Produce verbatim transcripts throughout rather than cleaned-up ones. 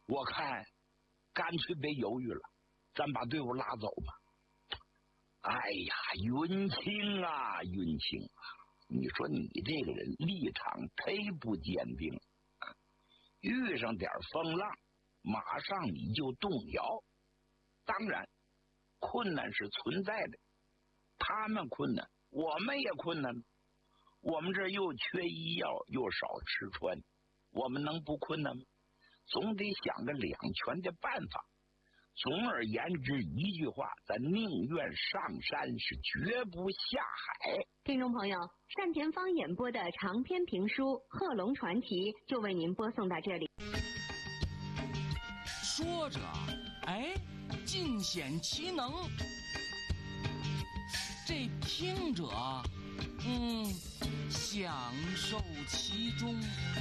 我看干脆别犹豫了，咱把队伍拉走吧。哎呀，云清啊，云清啊，你说你这个人立场忒不坚定，遇上点风浪，马上你就动摇。当然，困难是存在的，他们困难，我们也困难。我们这又缺医药，又少吃穿，我们能不困难吗？总得想个两全的办法。总而言之，一句话，咱宁愿上山，是绝不下海。 听众朋友，单田芳演播的长篇评书《贺龙传奇》就为您播送到这里。 说着，哎，尽显其能；这听者，嗯，享受其中。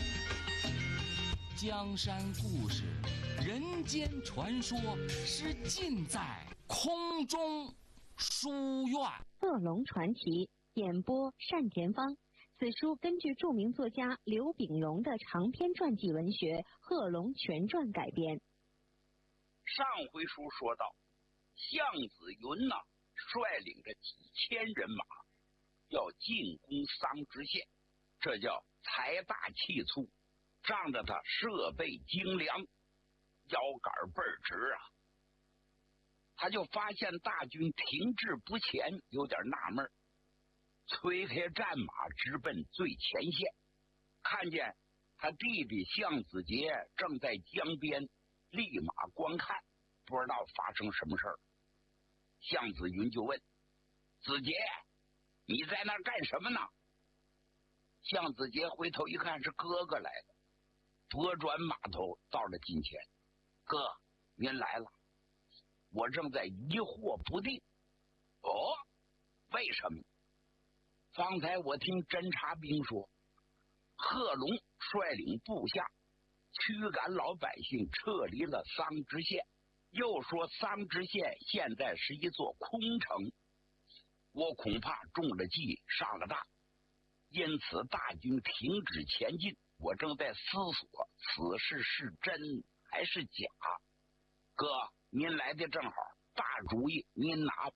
江山故事，人间传说，是尽在空中书院。《 贺龙传奇》演播单田芳。此书根据著名作家刘秉荣的长篇传记文学《贺龙全传》改编。 上回书说到，向子云呢，率领着几千人马要进攻桑植县，这叫财大气粗，仗着他设备精良，腰杆倍儿直啊。他就发现大军停滞不前，有点纳闷，催开战马直奔最前线，看见他弟弟向子杰正在江边立马观看，不知道发生什么事儿。向子云就问：子杰，你在那儿干什么呢？向子杰回头一看，是哥哥来的，拨转马头到了近前。哥，您来了，我正在疑惑不定。哦，为什么？方才我听侦察兵说，贺龙率领部下驱赶老百姓撤离了桑植县，又说桑植县现在是一座空城，我恐怕中了计，上了当，因此大军停止前进。我正在思索此事是真还是假。哥，您来的正好，大主意您拿。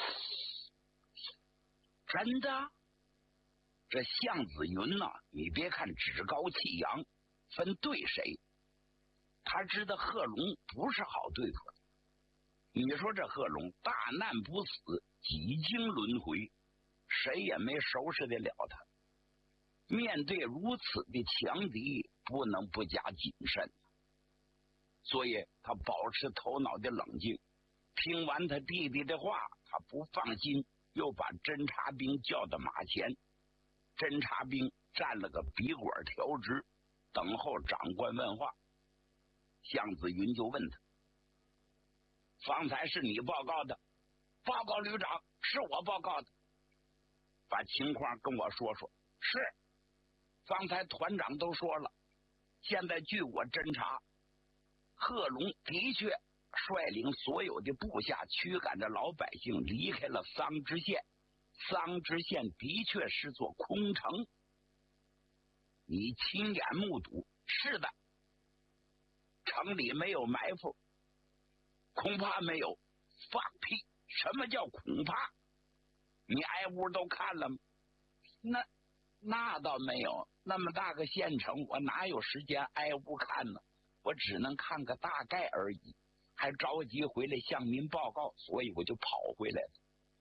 真的？这向子云呢，你别看趾高气扬，分对谁，他知道贺龙不是好对付的。你说这贺龙大难不死，几经轮回，谁也没收拾得了他。面对如此的强敌，不能不加谨慎，所以他保持头脑的冷静。听完他弟弟的话，他不放心，又把侦察兵叫到马前。侦察兵站了个笔管调直，等候长官问话。向子云就问他：方才是你报告的？报告旅长，是我报告的。把情况跟我说说。是，方才团长都说了，现在据我侦查，贺龙的确率领所有的部下驱赶着老百姓离开了桑植县，桑植县的确是座空城。你亲眼目睹？是的。城里没有埋伏？恐怕没有。放屁！什么叫恐怕？你挨屋都看了吗？那那倒没有，那么大个县城，我哪有时间挨屋看呢？我只能看个大概而已，还着急回来向您报告，所以我就跑回来了。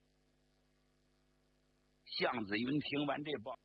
向子云听完这报，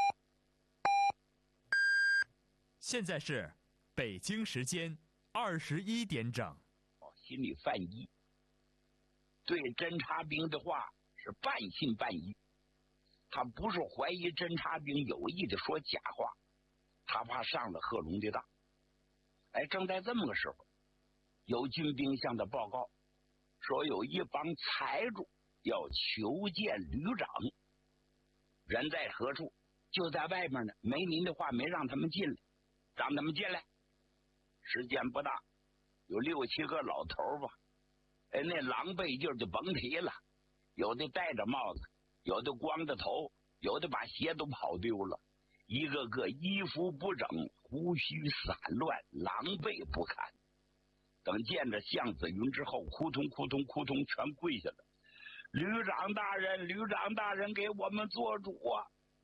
现在是北京时间二十一点整。 哦，心里犯疑，对侦察兵的话是半信半疑。他不是怀疑侦察兵有意的说假话，他怕上了贺龙的当。哎，正在这么个时候，有军兵向他报告说，有一帮财主要求见旅长。人在何处？就在外面呢，没您的话没让他们进来，让他们进来。时间不大，有六七个老头吧，哎，那狼狈劲儿就甭提了，有的戴着帽子，有的光着头，有的把鞋都跑丢了，一个个衣服不整，胡须散乱，狼狈不堪。 等见着向子云之后，扑通扑通扑通全跪下了。旅长大人，旅长大人，给我们做主啊！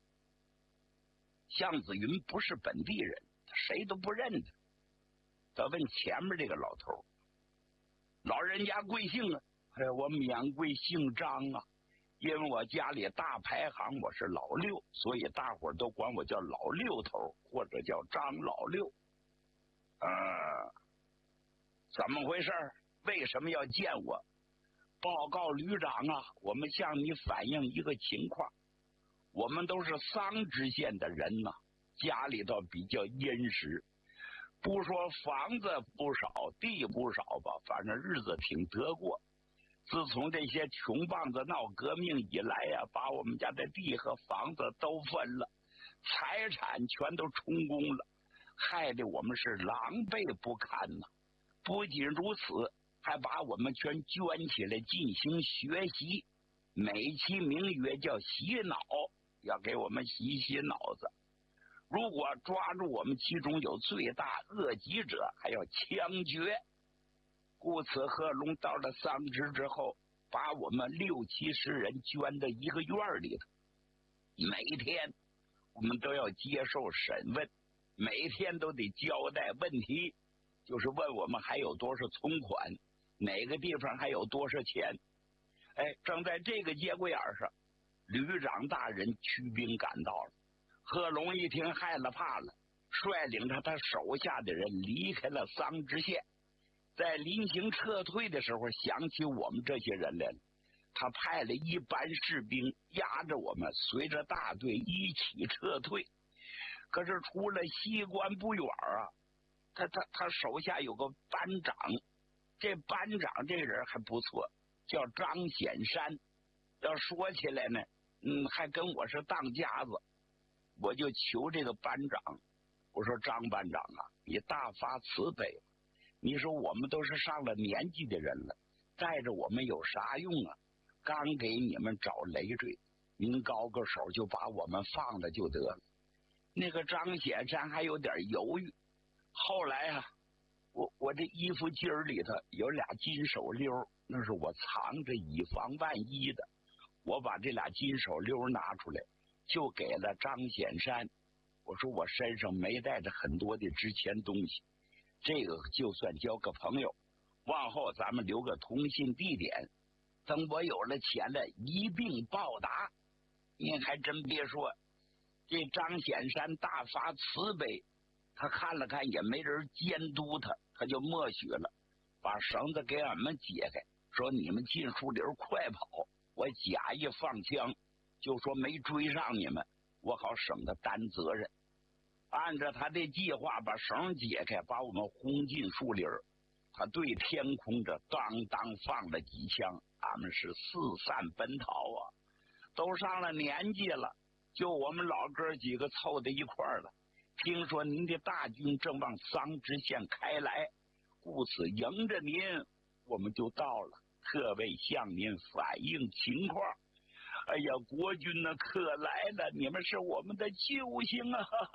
向子云不是本地人，他谁都不认得。他问前面这个老头，老人家贵姓啊？哎，我免贵姓张啊，因为我家里大排行，我是老六，所以大伙儿都管我叫老六头，或者叫张老六。呃，怎么回事？为什么要见我？报告旅长啊，我们向你反映一个情况，我们都是桑植县的人呐、啊，家里头比较殷实，不说房子不少，地不少吧，反正日子挺得过。自从这些穷棒子闹革命以来呀、啊，把我们家的地和房子都分了，财产全都充公了，害得我们是狼狈不堪呐、啊。不仅如此，还把我们全圈起来进行学习，美其名曰叫洗脑，要给我们洗洗脑子。如果抓住我们其中有罪大恶极者，还要枪决。故此，贺龙到了桑植之后，把我们六七十人圈到一个院里头，每天我们都要接受审问，每天都得交代问题，就是问我们还有多少存款，哪个地方还有多少钱。哎，正在这个节骨眼上，旅长大人驱兵赶到了。贺龙一听害了怕了，率领着他手下的人离开了桑植县。在临行撤退的时候，想起我们这些人来了，他派了一班士兵押着我们，随着大队一起撤退。可是出了西关不远啊，他他他手下有个班长，这班长这人还不错，叫张显山。要说起来呢，嗯，还跟我是当家子。我就求这个班长，我说张班长啊，你大发慈悲。你说我们都是上了年纪的人了，带着我们有啥用啊？刚给你们找累赘，您高个手就把我们放了就得了。那个张显山还有点犹豫。后来啊，我我这衣服襟儿里头有俩金手溜，那是我藏着以防万一的。我把这俩金手溜拿出来，就给了张显山。我说我身上没带着很多的值钱东西。这个就算交个朋友，往后咱们留个通信地点，等我有了钱了一并报答。您还真别说，这张显山大发慈悲，他看了看也没人监督他，他就默许了，把绳子给俺们解开，说你们进树林快跑，我假意放枪，就说没追上你们，我好省得担责任。按照他的计划，把绳解开，把我们轰进树林。他对天空着当当放了几枪，俺们是四散奔逃啊！都上了年纪了，就我们老哥几个凑在一块儿了。听说您的大军正往桑植县开来，故此迎着您，我们就到了，特为向您反映情况。哎呀，国军呢可来了，你们是我们的救星啊！哈哈，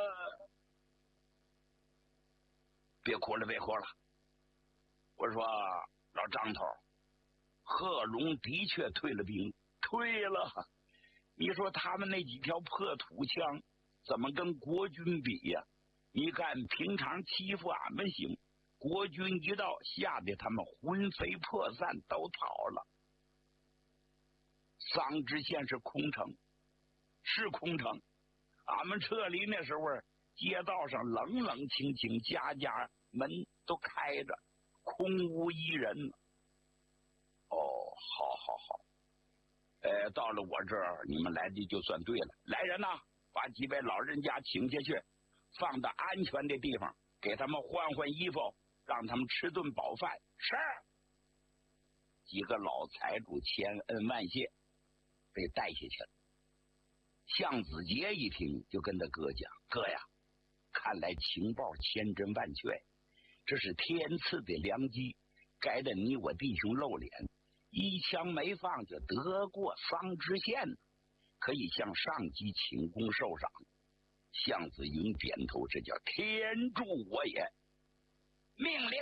别哭了，别哭了。我说老张头，贺龙的确退了兵，退了。你说他们那几条破土枪怎么跟国军比呀、啊？你看平常欺负俺们行，国军一到，吓得他们魂飞魄散，都逃了。桑植县是空城，是空城。俺们撤离那时候，街道上冷冷清清，家家门都开着，空无一人。哦，好好好，呃，到了我这儿，你们来的就算对了。来人呐，把几位老人家请下去，放到安全的地方，给他们换换衣服，让他们吃顿饱饭。是。几个老财主千恩万谢，被带下去了。向子杰一听，就跟他哥讲：“哥呀，看来情报千真万确，这是天赐的良机，该得你我弟兄露脸，一枪没放就得过桑植县，可以向上级请功受赏。”向子云点头，这叫天助我也。命令